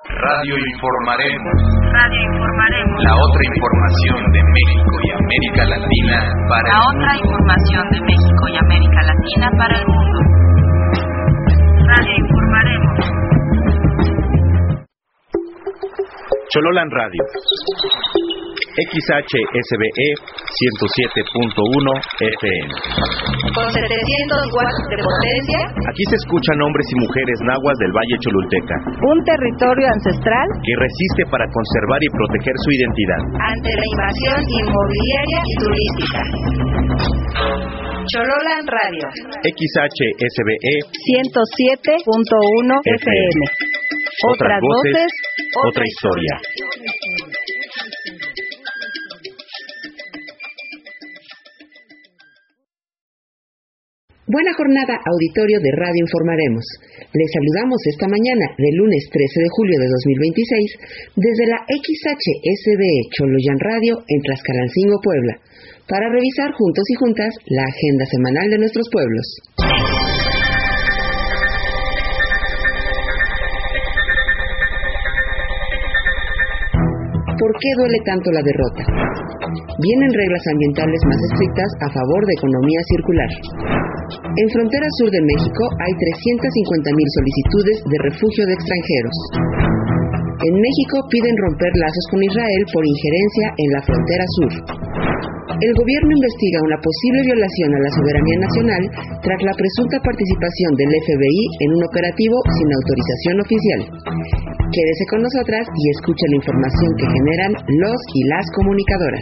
Radio Informaremos. Radio Informaremos. La otra información de México y América Latina para La otra información de México y América Latina para el mundo. Radio Informaremos. Chololan Radio. XHSBE 107.1 FM. Con 700 watts de potencia. Aquí se escuchan hombres y mujeres nahuas del Valle Cholulteca. Un territorio ancestral que resiste para conservar y proteger su identidad ante la invasión inmobiliaria y turística. Chololan Radio. XHSBE 107.1 FM. Otras voces, otra historia. Buena jornada, auditorio de Radio Informaremos. Les saludamos esta mañana, de lunes 13 de julio de 2026, desde la XHSBE Choloyan Radio en Tlaxcalancingo, Puebla, para revisar juntos y juntas la agenda semanal de nuestros pueblos. ¿Por qué duele tanto la derrota? Vienen reglas ambientales más estrictas a favor de economía circular. En frontera sur de México hay 350,000 solicitudes de refugio de extranjeros. En México piden romper lazos con Israel por injerencia en la frontera sur. El gobierno investiga una posible violación a la soberanía nacional tras la presunta participación del FBI en un operativo sin autorización oficial. Quédese con nosotras y escuche la información que generan los y las comunicadoras.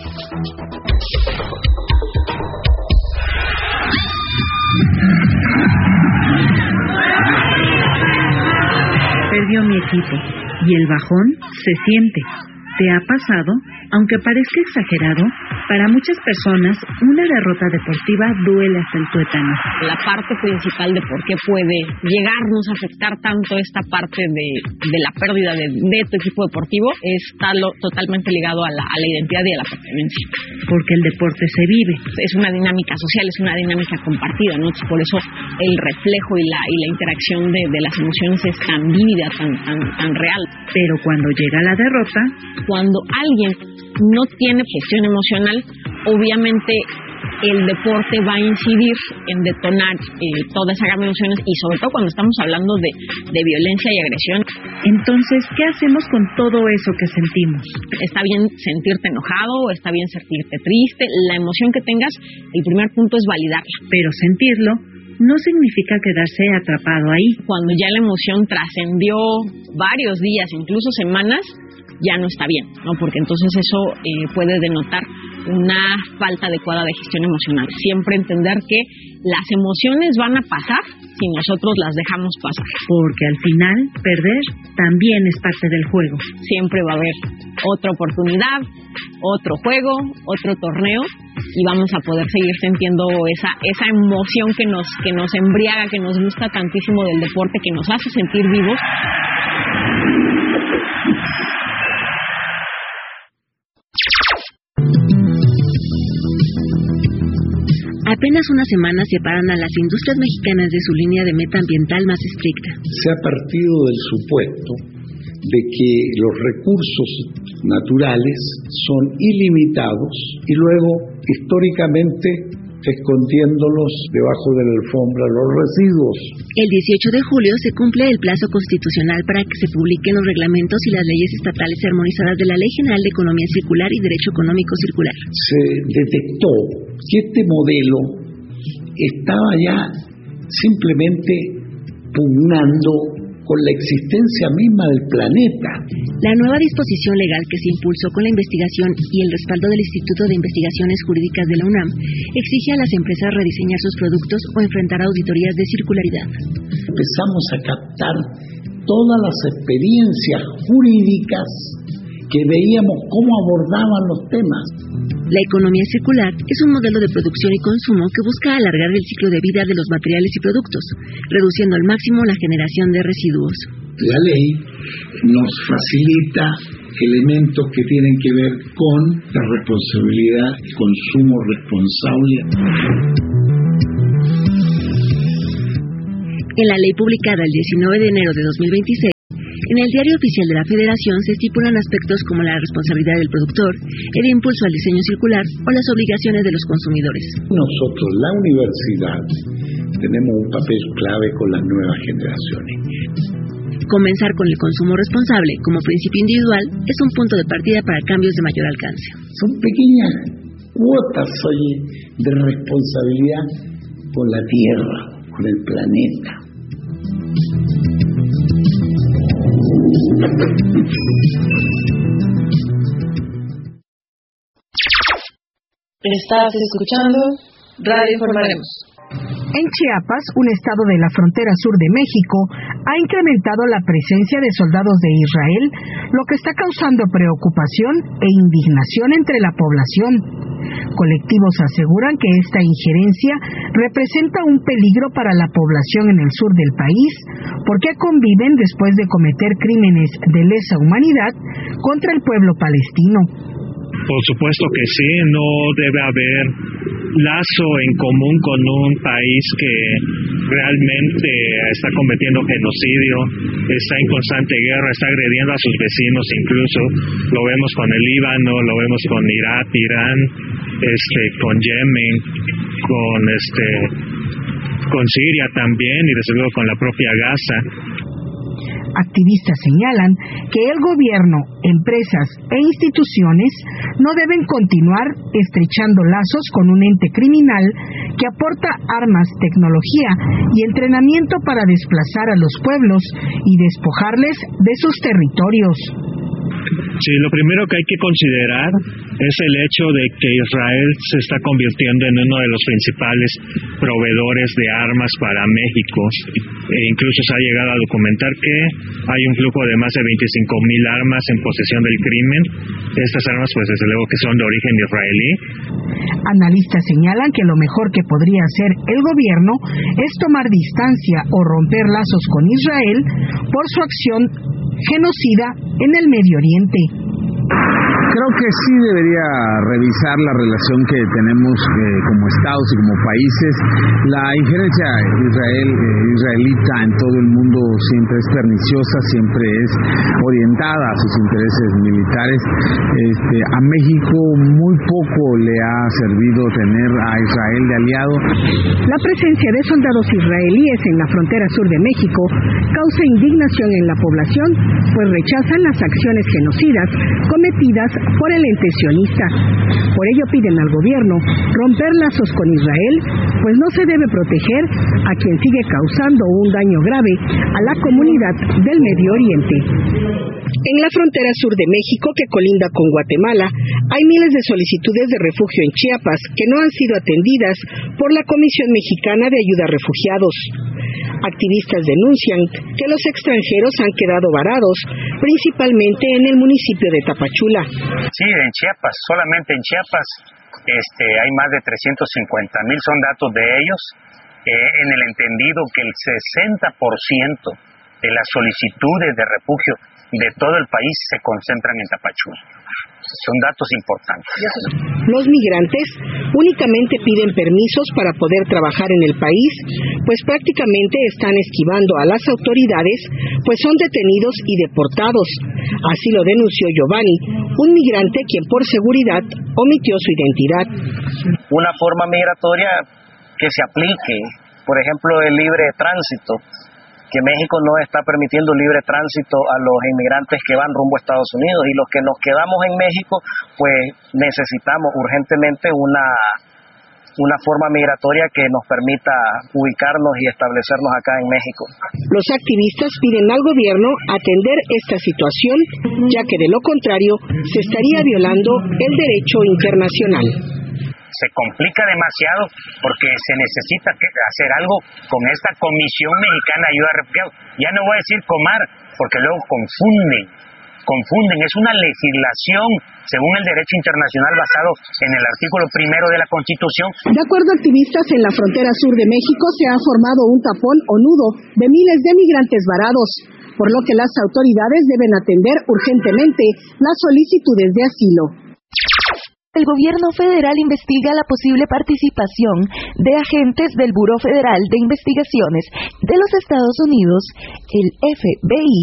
Perdió mi equipo y el bajón se siente. ¿Te ha pasado? Aunque parezca exagerado, para muchas personas una derrota deportiva duele hasta el tuétano. La parte principal de por qué puede llegarnos a afectar tanto esta parte de la pérdida de tu equipo deportivo está totalmente ligado a la identidad y a la pertenencia. Porque el deporte se vive. Es una dinámica social, es una dinámica compartida, ¿no? Por eso el reflejo y la interacción de las emociones es tan vívida, tan real. Pero cuando llega la derrota, cuando alguien no tiene gestión emocional, obviamente el deporte va a incidir en detonar toda esa gama de emociones y sobre todo cuando estamos hablando de violencia y agresión. Entonces, ¿qué hacemos con todo eso que sentimos? Está bien sentirte enojado, está bien sentirte triste, la emoción que tengas, el primer punto es validarla. Pero sentirlo no significa quedarse atrapado ahí. Cuando ya la emoción trascendió varios días, incluso semanas, ya no está bien, ¿no? Porque entonces eso puede denotar una falta adecuada de gestión emocional. Siempre entender que las emociones van a pasar si nosotros las dejamos pasar. Porque al final, perder también es parte del juego. Siempre va a haber otra oportunidad, otro juego, otro torneo y vamos a poder seguir sintiendo esa emoción que nos embriaga, que nos gusta tantísimo del deporte, que nos hace sentir vivos. Apenas unas semanas separan a las industrias mexicanas de su línea de meta ambiental más estricta. Se ha partido del supuesto de que los recursos naturales son ilimitados y luego, históricamente, escondiéndolos debajo de la alfombra, los residuos. El 18 de julio se cumple el plazo constitucional para que se publiquen los reglamentos y las leyes estatales armonizadas de la Ley General de Economía Circular y Derecho Económico Circular. Se detectó que este modelo estaba ya simplemente pugnando con la existencia misma del planeta. La nueva disposición legal que se impulsó con la investigación y el respaldo del Instituto de Investigaciones Jurídicas de la UNAM exige a las empresas rediseñar sus productos o enfrentar auditorías de circularidad. Empezamos a captar todas las experiencias jurídicas que veíamos cómo abordaban los temas. La economía circular es un modelo de producción y consumo que busca alargar el ciclo de vida de los materiales y productos, reduciendo al máximo la generación de residuos. La ley nos facilita elementos que tienen que ver con la responsabilidad y consumo responsable. En la ley publicada el 19 de enero de 2026, En el Diario Oficial de la Federación se estipulan aspectos como la responsabilidad del productor, el impulso al diseño circular o las obligaciones de los consumidores. Nosotros, la universidad, tenemos un papel clave con las nuevas generaciones. Comenzar con el consumo responsable como principio individual es un punto de partida para cambios de mayor alcance. Son pequeñas cuotas de responsabilidad con la Tierra, con el planeta. Estás escuchando Radio Informaremos. En Chiapas, un estado de la frontera sur de México, ha incrementado la presencia de soldados de Israel, lo que está causando preocupación e indignación entre la población. Colectivos aseguran que esta injerencia representa un peligro para la población en el sur del país, porque conviven después de cometer crímenes de lesa humanidad contra el pueblo palestino. Por supuesto que sí, no debe haber lazo en común con un país que realmente está cometiendo genocidio, está en constante guerra, está agrediendo a sus vecinos incluso. Lo vemos con el Líbano, lo vemos con Irak, Irán, con Yemen, con Siria también y desde luego con la propia Gaza. Activistas señalan que el gobierno, empresas e instituciones no deben continuar estrechando lazos con un ente criminal que aporta armas, tecnología y entrenamiento para desplazar a los pueblos y despojarles de sus territorios. Sí, lo primero que hay que considerar es el hecho de que Israel se está convirtiendo en uno de los principales proveedores de armas para México. Incluso se ha llegado a documentar que hay un flujo de más de 25,000 armas en posesión del crimen. Estas armas, pues desde luego que son de origen israelí. Analistas señalan que lo mejor que podría hacer el gobierno es tomar distancia o romper lazos con Israel por su acción genocida en el Medio Oriente. Creo que sí debería revisar la relación que tenemos como estados y como países. La injerencia israelita en todo el mundo siempre es perniciosa, siempre es orientada a sus intereses militares. A México muy poco le ha servido tener a Israel de aliado. La presencia de soldados israelíes en la frontera sur de México causa indignación en la población, pues rechazan las acciones genocidas cometidas por el ente sionista. Por ello piden al gobierno romper lazos con Israel, pues no se debe proteger a quien sigue causando un daño grave a la comunidad del Medio Oriente. En la frontera sur de México, que colinda con Guatemala, hay miles de solicitudes de refugio en Chiapas que no han sido atendidas por la Comisión Mexicana de Ayuda a Refugiados. Activistas denuncian que los extranjeros han quedado varados, principalmente en el municipio de Tapachula. Sí, en Chiapas, solamente en Chiapas hay más de 350,000, son datos de ellos, en el entendido que el 60% de las solicitudes de refugio de todo el país se concentran en Tapachula. Son datos importantes. Los migrantes únicamente piden permisos para poder trabajar en el país, pues prácticamente están esquivando a las autoridades, pues son detenidos y deportados. Así lo denunció Giovanni, un migrante quien por seguridad omitió su identidad. Una forma migratoria que se aplique, por ejemplo, el libre tránsito, que México no está permitiendo libre tránsito a los inmigrantes que van rumbo a Estados Unidos, y los que nos quedamos en México, pues necesitamos urgentemente una forma migratoria que nos permita ubicarnos y establecernos acá en México. Los activistas piden al gobierno atender esta situación, ya que de lo contrario se estaría violando el derecho internacional. Se complica demasiado porque se necesita hacer algo con esta Comisión Mexicana de Ayuda a Refugiados. Ya no voy a decir Comar, porque luego confunden. Es una legislación según el derecho internacional basado en el artículo 1 de la Constitución. De acuerdo a activistas, en la frontera sur de México se ha formado un tapón o nudo de miles de migrantes varados, por lo que las autoridades deben atender urgentemente las solicitudes de asilo. El gobierno federal investiga la posible participación de agentes del Buró Federal de Investigaciones de los Estados Unidos, el FBI,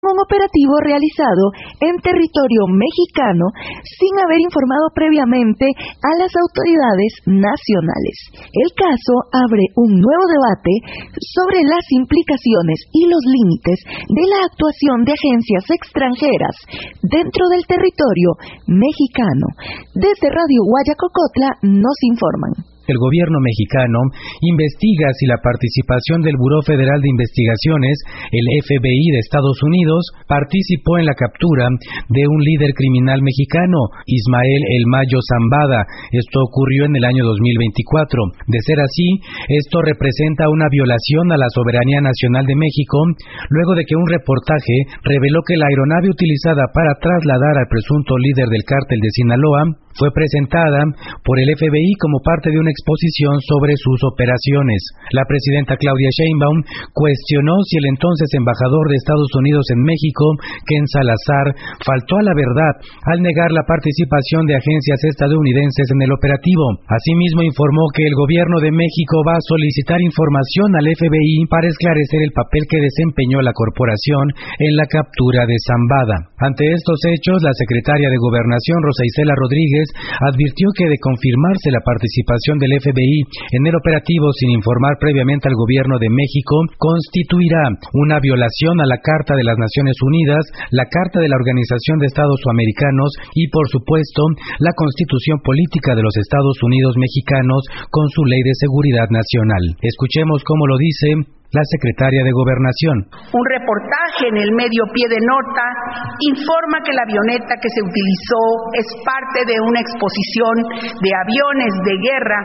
un operativo realizado en territorio mexicano sin haber informado previamente a las autoridades nacionales. El caso abre un nuevo debate sobre las implicaciones y los límites de la actuación de agencias extranjeras dentro del territorio mexicano. Desde Radio Guayacocotla nos informan. El gobierno mexicano investiga si la participación del Buró Federal de Investigaciones, el FBI de Estados Unidos, participó en la captura de un líder criminal mexicano, Ismael El Mayo Zambada. Esto ocurrió en el año 2024. De ser así, esto representa una violación a la soberanía nacional de México, luego de que un reportaje reveló que la aeronave utilizada para trasladar al presunto líder del cártel de Sinaloa fue presentada por el FBI como parte de una exposición sobre sus operaciones. La presidenta Claudia Sheinbaum cuestionó si el entonces embajador de Estados Unidos en México, Ken Salazar, faltó a la verdad al negar la participación de agencias estadounidenses en el operativo. Asimismo, informó que el gobierno de México va a solicitar información al FBI para esclarecer el papel que desempeñó la corporación en la captura de Zambada. Ante estos hechos, la secretaria de Gobernación, Rosa Isela Rodríguez, advirtió que de confirmarse la participación del FBI en el operativo sin informar previamente al gobierno de México, constituirá una violación a la Carta de las Naciones Unidas, la Carta de la Organización de Estados Americanos y, por supuesto, la Constitución Política de los Estados Unidos Mexicanos con su Ley de Seguridad Nacional. Escuchemos cómo lo dice la secretaria de Gobernación. Un reportaje en el medio Pie de Nota informa que la avioneta que se utilizó es parte de una exposición de aviones de guerra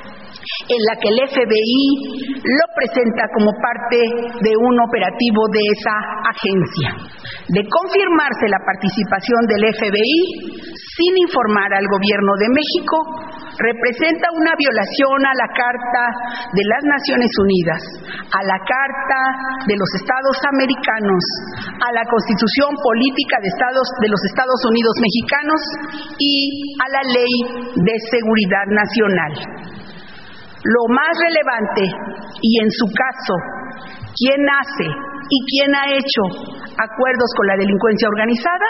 en la que el FBI lo presenta como parte de un operativo de esa agencia. De confirmarse la participación del FBI, sin informar al gobierno de México, representa una violación a la Carta de las Naciones Unidas, a la Carta de los Estados Americanos, a la Constitución Política de los Estados Unidos Mexicanos y a la Ley de Seguridad Nacional. Lo más relevante, y en su caso, ¿quién hace y quién ha hecho acuerdos con la delincuencia organizada?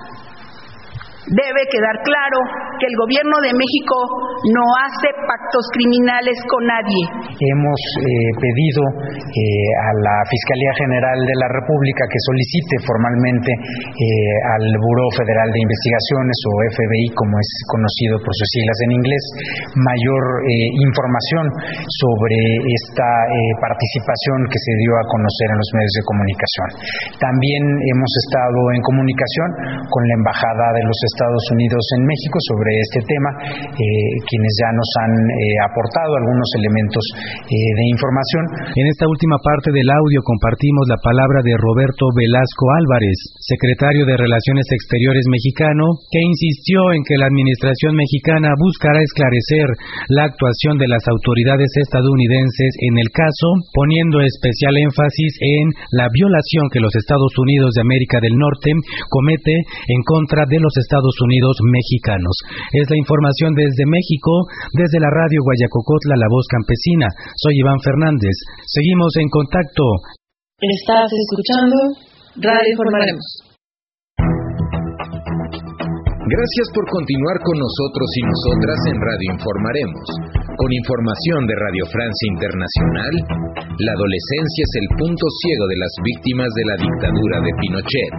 Debe quedar claro que el gobierno de México no hace pactos criminales con nadie. Hemos pedido a la Fiscalía General de la República que solicite formalmente al Buró Federal de Investigaciones, o FBI como es conocido por sus siglas en inglés, mayor información sobre esta participación que se dio a conocer en los medios de comunicación. También hemos estado en comunicación con la Embajada de los Estados Unidos en México sobre este tema, quienes ya nos han aportado algunos elementos de información. En esta última parte del audio compartimos la palabra de Roberto Velasco Álvarez, secretario de Relaciones Exteriores mexicano, que insistió en que la administración mexicana buscará esclarecer la actuación de las autoridades estadounidenses en el caso, poniendo especial énfasis en la violación que los Estados Unidos de América del Norte comete en contra de los Estados Unidos mexicanos. Es la información desde México, desde la Radio Guayacocotla, La Voz Campesina. Soy Iván Fernández. Seguimos en contacto. Estás escuchando Radio Informaremos. Gracias por continuar con nosotros y nosotras en Radio Informaremos. Con información de Radio Francia Internacional, la adolescencia es el punto ciego de las víctimas de la dictadura de Pinochet.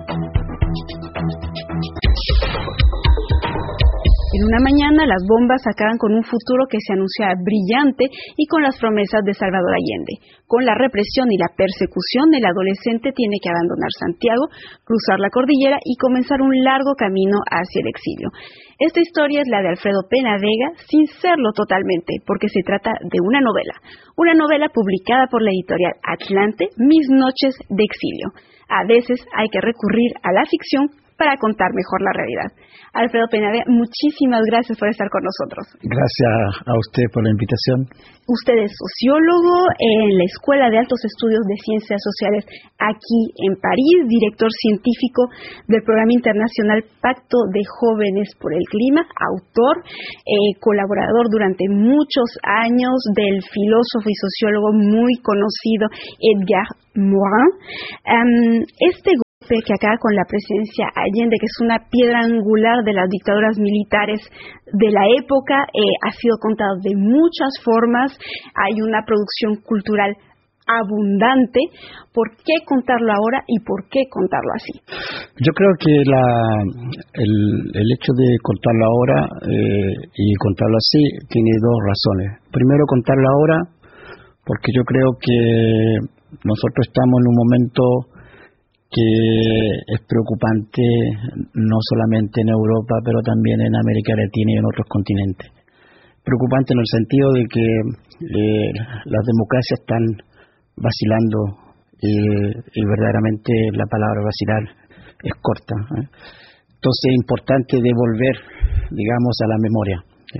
En una mañana, las bombas acaban con un futuro que se anuncia brillante y con las promesas de Salvador Allende. Con la represión y la persecución, el adolescente tiene que abandonar Santiago, cruzar la cordillera y comenzar un largo camino hacia el exilio. Esta historia es la de Alfredo Pena Vega, sin serlo totalmente, porque se trata de una novela publicada por la editorial Atlante, Mis Noches de Exilio. A veces hay que recurrir a la ficción para contar mejor la realidad. Alfredo Pena Vega, muchísimas gracias por estar con nosotros. Gracias a usted por la invitación. Usted es sociólogo en la Escuela de Altos Estudios de Ciencias Sociales aquí en París, director científico del Programa Internacional Pacto de Jóvenes por el Clima, autor, colaborador durante muchos años del filósofo y sociólogo muy conocido Edgar Morin. Este que acaba con la presencia Allende, que es una piedra angular de las dictaduras militares de la época, ha sido contado de muchas formas, hay una producción cultural abundante. ¿Por qué contarlo ahora y por qué contarlo así? Yo creo que el hecho de contarlo ahora y contarlo así tiene dos razones. Primero, contarlo ahora porque yo creo que nosotros estamos en un momento que es preocupante no solamente en Europa, pero también en América Latina y en otros continentes. Preocupante en el sentido de que las democracias están vacilando y verdaderamente la palabra vacilar es corta. Entonces es importante devolver, digamos, a la memoria.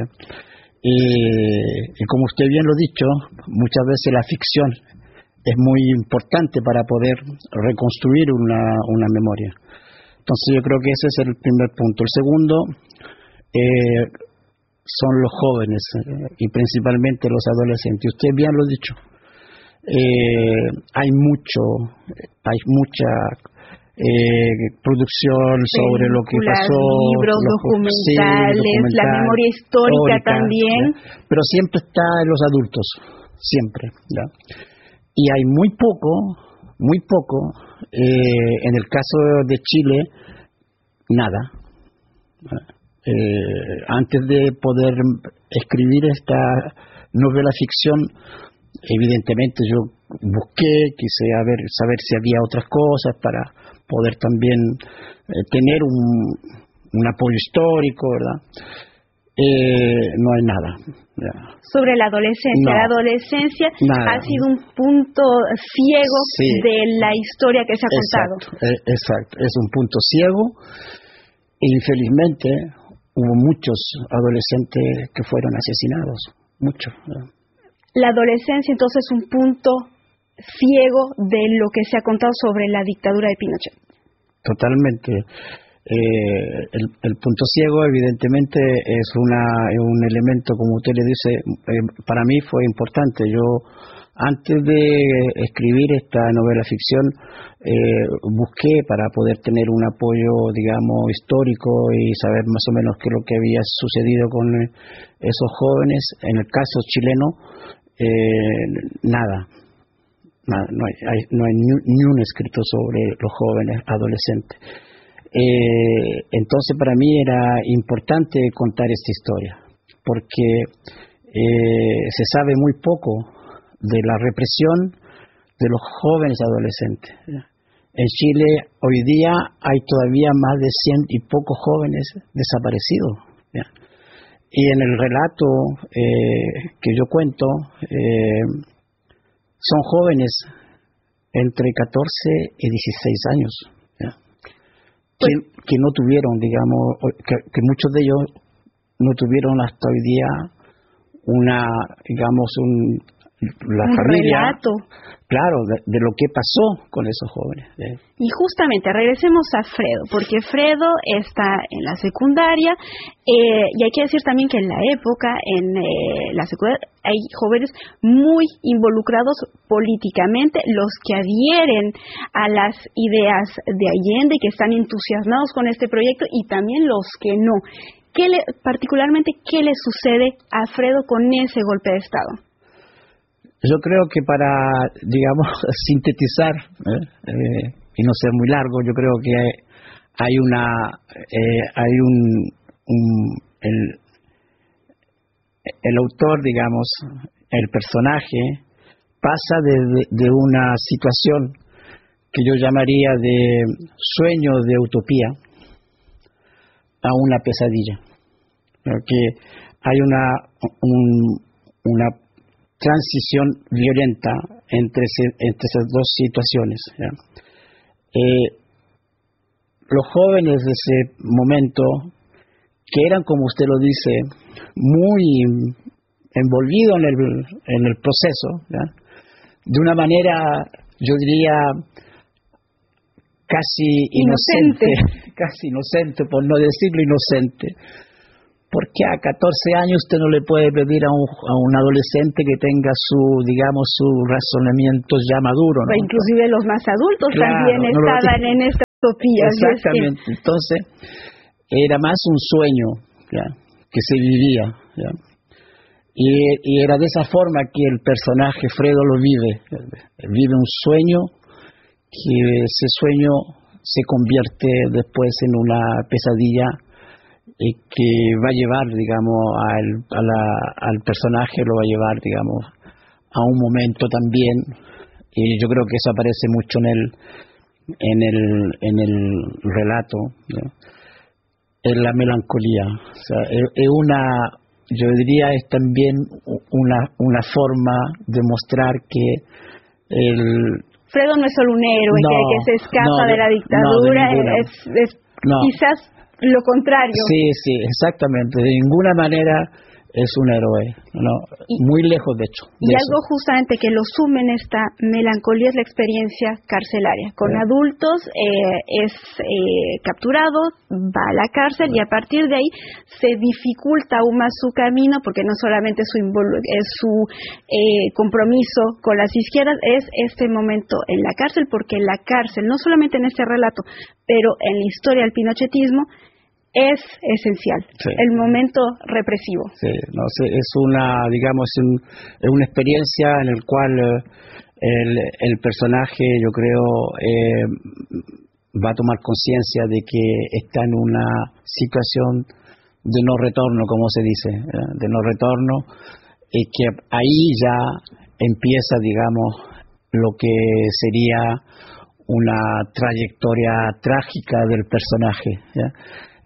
Y como usted bien lo ha dicho, muchas veces la ficción es muy importante para poder reconstruir una memoria. Entonces yo creo que ese es el primer punto. El segundo son los jóvenes y principalmente los adolescentes. Usted bien lo ha dicho. Hay mucha producción sobre lo que pasó, libros, documentales, la memoria histórica también. ¿Ya? Pero siempre está en los adultos, siempre. ¿Ya? Y hay muy poco, en el caso de Chile, nada. Antes de poder escribir esta novela ficción, evidentemente yo busqué, quise saber si había otras cosas para poder también tener un apoyo histórico, ¿verdad? No hay nada. Ya. Sobre la adolescencia. No, la adolescencia nada. Ha sido un punto ciego de la historia que se ha contado. Exacto. Es un punto ciego e infelizmente hubo muchos adolescentes que fueron asesinados. Muchos. La adolescencia entonces es un punto ciego de lo que se ha contado sobre la dictadura de Pinochet. Totalmente. El punto ciego evidentemente es un elemento, como usted le dice, para mí fue importante. Yo antes de escribir esta novela ficción busqué para poder tener un apoyo, digamos, histórico y saber más o menos qué es lo que había sucedido con esos jóvenes. En el caso chileno, nada, no hay ni un escrito sobre los jóvenes adolescentes. Entonces para mí era importante contar esta historia porque se sabe muy poco de la represión de los jóvenes adolescentes. En Chile hoy día hay todavía más de 100 y pocos jóvenes desaparecidos. Y en el relato que yo cuento son jóvenes entre 14 y 16 años. Que no tuvieron, digamos, que muchos de ellos no tuvieron hasta hoy día la familia, relato. Claro, de lo que pasó con esos jóvenes. Y justamente, regresemos a Fredo, porque Fredo está en la secundaria, y hay que decir también que en la época, en la secundaria, hay jóvenes muy involucrados políticamente, los que adhieren a las ideas de Allende, que están entusiasmados con este proyecto, y también los que no. Particularmente, ¿qué le sucede a Fredo con ese golpe de Estado? Yo creo que para, digamos, sintetizar, y no ser muy largo, yo creo que el autor, digamos, el personaje, pasa de una situación que yo llamaría de sueño de utopía a una pesadilla. Porque hay una transición violenta entre esas dos situaciones. Los jóvenes de ese momento, que eran, como usted lo dice, muy envolvidos en el proceso, ¿ya? De una manera, yo diría, casi inocente, por no decirlo inocente. Porque a 14 años usted no le puede pedir a un adolescente que tenga su razonamiento ya maduro, ¿no? Inclusive los más adultos también estaban en esta utopía. Exactamente. Entonces, era más un sueño, ¿ya?, que se vivía, ¿ya? Y era de esa forma que el personaje Fredo lo vive un sueño, que ese sueño se convierte después en una pesadilla que va a llevar, digamos, al personaje, lo va a llevar, digamos, a un momento también, y yo creo que eso aparece mucho en el relato, ¿no?, en la melancolía. O sea, es yo diría, es también una forma de mostrar que Fredo no es solo un héroe que se escapa de la dictadura, quizás lo contrario. Sí, exactamente. De ninguna manera es un héroe, ¿no? Muy lejos, de hecho. Y algo justamente que lo sume en esta melancolía es la experiencia carcelaria. Con adultos es capturado, va a la cárcel y a partir de ahí se dificulta aún más su camino, porque no solamente su compromiso con las izquierdas, es este momento en la cárcel, porque en la cárcel, no solamente en este relato, pero en la historia del pinochetismo, es esencial, el momento represivo. Sí, es una experiencia en el cual el personaje, yo creo, va a tomar conciencia de que está en una situación de no retorno, como se dice, de no retorno, y que ahí ya empieza, digamos, lo que sería una trayectoria trágica del personaje, ¿ya?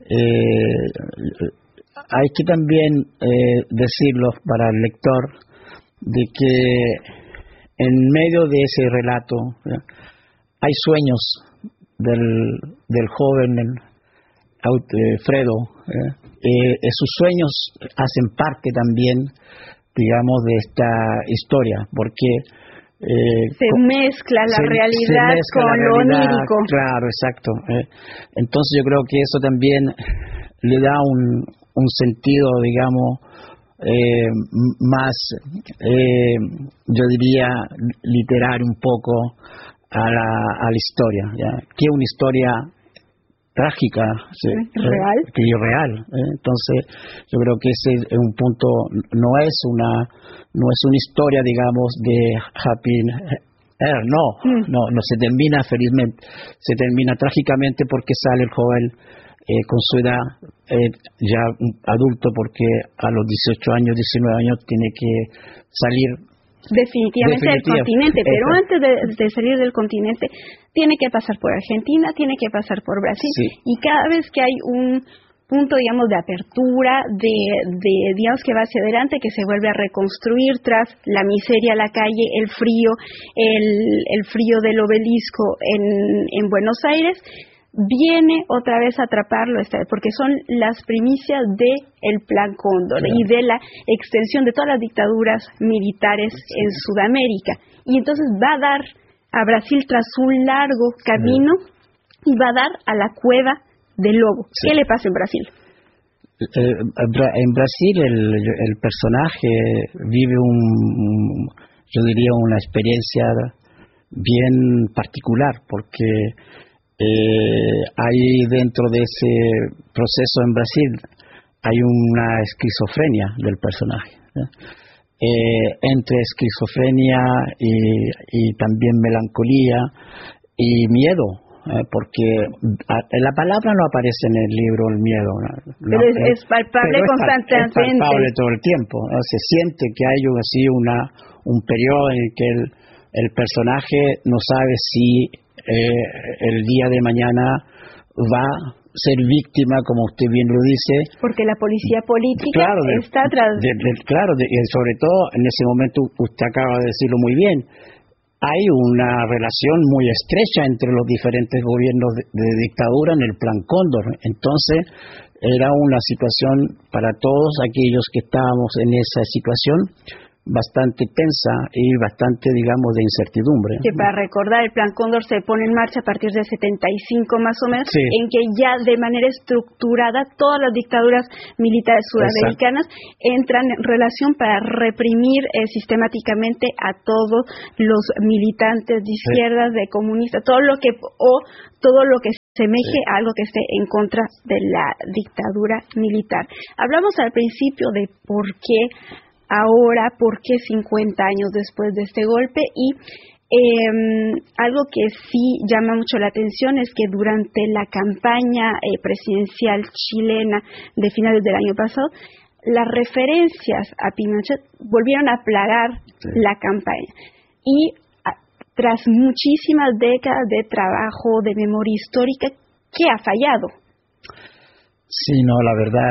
Hay que también decirlo para el lector de que en medio de ese relato, ¿ya?, hay sueños del joven Fredo, sus sueños hacen parte también, digamos, de esta historia, porque se mezcla la realidad con lo onírico. Claro, exacto. Entonces yo creo que eso también le da un sentido, digamos, más, yo diría, literario un poco a la historia, ¿ya?, que es una historia trágica, real. Real. Entonces yo creo que ese es un punto, no es una historia, digamos, de happy no se termina felizmente, se termina trágicamente, porque sale el joven con su edad ya adulto, porque a los 18 años, 19 años tiene que salir definitivamente del continente, pero antes de salir del continente tiene que pasar por Argentina, tiene que pasar por Brasil, y cada vez que hay un punto, digamos, de apertura, digamos, que va hacia adelante, que se vuelve a reconstruir tras la miseria, la calle, el frío del obelisco en Buenos Aires, viene otra vez a atraparlo, porque son las primicias del Plan Cóndor y de la extensión de todas las dictaduras militares en Sudamérica. Y entonces va a dar a Brasil tras un largo camino y va a dar a la cueva del lobo. ¿Qué le pasa en Brasil? En Brasil el personaje vive yo diría, una experiencia bien particular, porque hay dentro de ese proceso en Brasil hay una esquizofrenia del personaje, entre esquizofrenia y también melancolía y miedo, porque la palabra no aparece en el libro, el miedo, pero es palpable constantemente, es palpable todo el tiempo, ¿no? Se siente que hay así un periodo en el que el personaje no sabe si el día de mañana va a ser víctima, como usted bien lo dice, porque la policía política está atrás. Sobre todo en ese momento, usted acaba de decirlo muy bien, hay una relación muy estrecha entre los diferentes gobiernos de dictadura en el Plan Cóndor. Entonces era una situación para todos aquellos que estábamos en esa situación bastante tensa y bastante, digamos, de incertidumbre. Que para recordar, el Plan Cóndor se pone en marcha a partir de 75 más o menos, en que ya de manera estructurada todas las dictaduras militares sudamericanas entran en relación para reprimir sistemáticamente a todos los militantes de izquierdas, de comunistas, todo lo que semeje a algo que esté en contra de la dictadura militar. Hablamos al principio de por qué ahora, por qué 50 años después de este golpe, y algo que sí llama mucho la atención es que durante la campaña presidencial chilena de finales del año pasado, las referencias a Pinochet volvieron a plagar la campaña. Y tras muchísimas décadas de trabajo de memoria histórica, ¿qué ha fallado? Sí, no, la verdad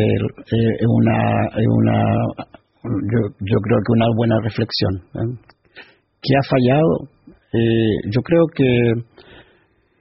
yo creo que una buena reflexión. ¿Qué ha fallado? Yo creo que